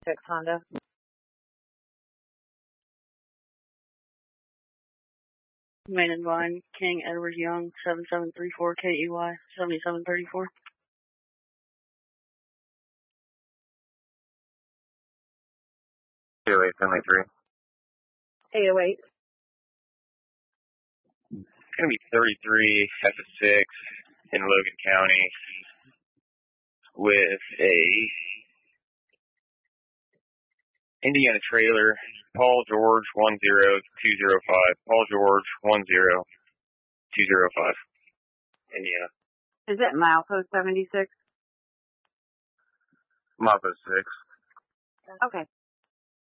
76 Honda. Main and line, King Edward Young, 7734 KEY, 7734. KOA, family 3. 808. It's going to be 33 F6 in Logan County with a Indiana trailer, Paul George 10205, Paul George 10205, Indiana. Is it milepost 76? Moppo 6. Okay.